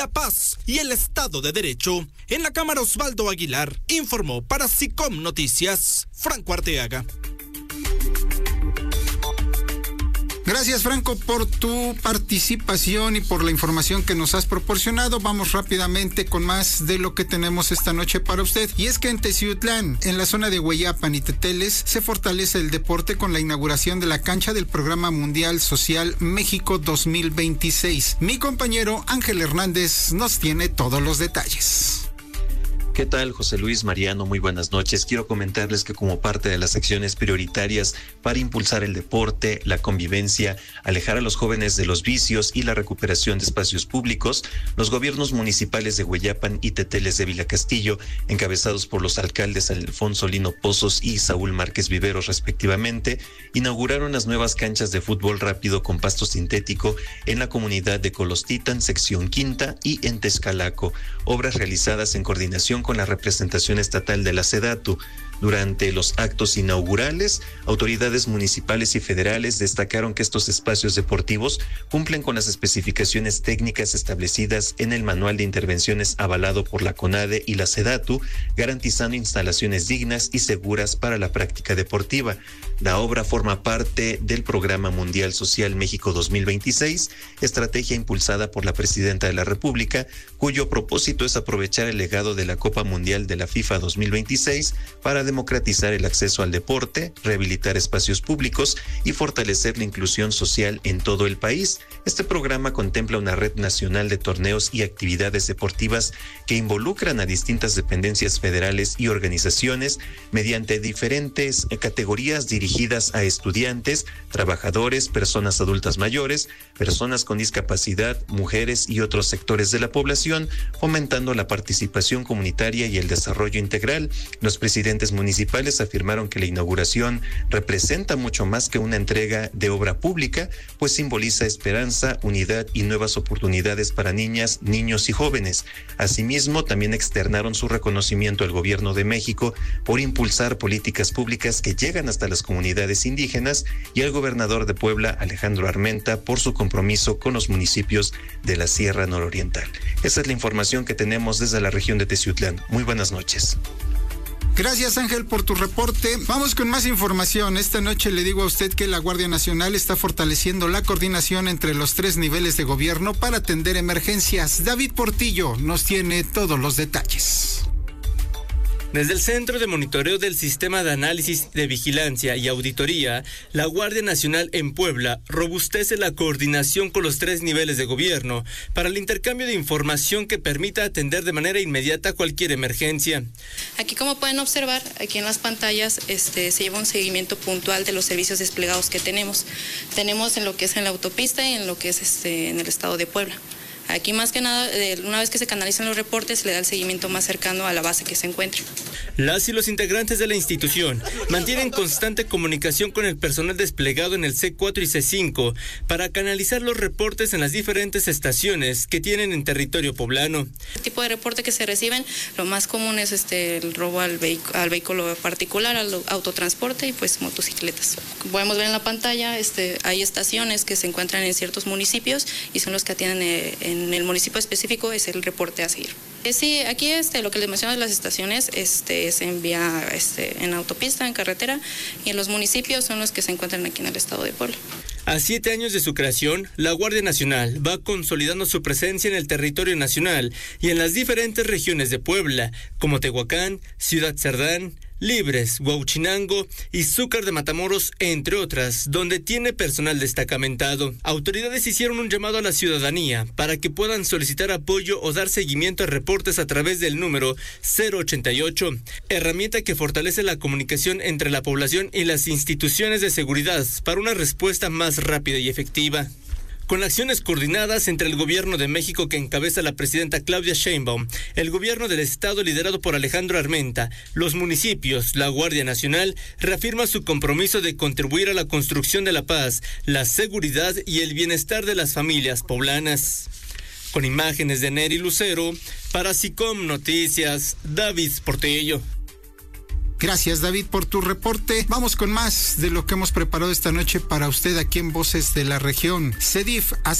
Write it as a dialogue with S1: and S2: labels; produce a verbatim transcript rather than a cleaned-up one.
S1: la paz y el Estado de Derecho. En la Cámara, Osvaldo Aguilar informó para SICOM Noticias, Franco Arteaga.
S2: Gracias, Franco, por tu participación y por la información que nos has proporcionado. Vamos rápidamente con más de lo que tenemos esta noche para usted. Y es que en Teciutlán, en la zona de Hueyapan y Teteles, se fortalece el deporte con la inauguración de la cancha del Programa Mundial Social México dos mil veintiséis. Mi compañero Ángel Hernández nos tiene todos los detalles.
S3: ¿Qué tal, José Luis, Mariano? Muy buenas noches. Quiero comentarles que como parte de las acciones prioritarias para impulsar el deporte, la convivencia, alejar a los jóvenes de los vicios y la recuperación de espacios públicos, los gobiernos municipales de Hueyapan y Teteles de Vilacastillo, encabezados por los alcaldes Alfonso Lino Pozos y Saúl Márquez Viveros respectivamente, inauguraron las nuevas canchas de fútbol rápido con pasto sintético en la comunidad de Colostitan, sección Quinta, y en Texcalaco, obras realizadas en coordinación con la representación estatal de la SEDATU. Durante los actos inaugurales, autoridades municipales y federales destacaron que estos espacios deportivos cumplen con las especificaciones técnicas establecidas en el Manual de Intervenciones avalado por la CONADE y la SEDATU, garantizando instalaciones dignas y seguras para la práctica deportiva. La obra forma parte del Programa Mundial Social México dos mil veintiséis, estrategia impulsada por la Presidenta de la República, cuyo propósito es aprovechar el legado de la Copa Mundial de la FIFA dos mil veintiséis para democratizar el acceso al deporte, rehabilitar espacios públicos y fortalecer la inclusión social en todo el país. Este programa contempla una red nacional de torneos y actividades deportivas que involucran a distintas dependencias federales y organizaciones mediante diferentes categorías dirigidas a estudiantes, trabajadores, personas adultas mayores, personas con discapacidad, mujeres y otros sectores de la población, fomentando la participación comunitaria y el desarrollo integral. Los presidentes municipales afirmaron que la inauguración representa mucho más que una entrega de obra pública, pues simboliza esperanza, unidad y nuevas oportunidades para niñas, niños y jóvenes. Asimismo, también externaron su reconocimiento al Gobierno de México por impulsar políticas públicas que llegan hasta las comunidades indígenas y al gobernador de Puebla, Alejandro Armenta, por su compromiso con los municipios de la Sierra Nororiental. Esa es la información que tenemos desde la región de Teciutlán. Muy buenas noches.
S2: Gracias, Ángel, por tu reporte. Vamos con más información. Esta noche le digo a usted que la Guardia Nacional está fortaleciendo la coordinación entre los tres niveles de gobierno para atender emergencias. David Portillo nos tiene todos los detalles.
S4: Desde el Centro de Monitoreo del Sistema de Análisis de Vigilancia y Auditoría, la Guardia Nacional en Puebla robustece la coordinación con los tres niveles de gobierno para el intercambio de información que permita atender de manera inmediata cualquier emergencia.
S5: Aquí, como pueden observar, aquí en las pantallas este, se lleva un seguimiento puntual de los servicios desplegados que tenemos. Tenemos en lo que es en la autopista y en lo que es este, en el estado de Puebla. Aquí más que nada, una vez que se canalizan los reportes, se le da el seguimiento más cercano a la base que se encuentre.
S4: Las y los integrantes de la institución mantienen constante comunicación con el personal desplegado en el C cuatro y C cinco para canalizar los reportes en las diferentes estaciones que tienen en territorio poblano.
S5: El tipo de reporte que se reciben, lo más común es este el robo al, vehic- al vehículo particular, al autotransporte y pues motocicletas. Como podemos ver en la pantalla, este, hay estaciones que se encuentran en ciertos municipios y son los que atienden eh, en En el municipio específico es el reporte a seguir. Eh, sí, aquí este, lo que les menciono de las estaciones este, se envía este, en autopista, en carretera, y en los municipios son los que se encuentran aquí en el estado de Puebla.
S4: A siete años de su creación, la Guardia Nacional va consolidando su presencia en el territorio nacional y en las diferentes regiones de Puebla, como Tehuacán, Ciudad Cerdán, Libres, Huauchinango y Zúcar de Matamoros, entre otras, donde tiene personal destacamentado. Autoridades hicieron un llamado a la ciudadanía para que puedan solicitar apoyo o dar seguimiento a reportes a través del número cero ochenta y ocho, herramienta que fortalece la comunicación entre la población y las instituciones de seguridad para una respuesta más rápida y efectiva. Con acciones coordinadas entre el Gobierno de México que encabeza la presidenta Claudia Sheinbaum, el Gobierno del Estado liderado por Alejandro Armenta, los municipios, la Guardia Nacional, reafirma su compromiso de contribuir a la construcción de la paz, la seguridad y el bienestar de las familias poblanas. Con imágenes de Neri Lucero, para SICOM Noticias, David Portillo.
S2: Gracias, David, por tu reporte. Vamos con más de lo que hemos preparado esta noche para usted aquí en Voces de la Región. CEDIF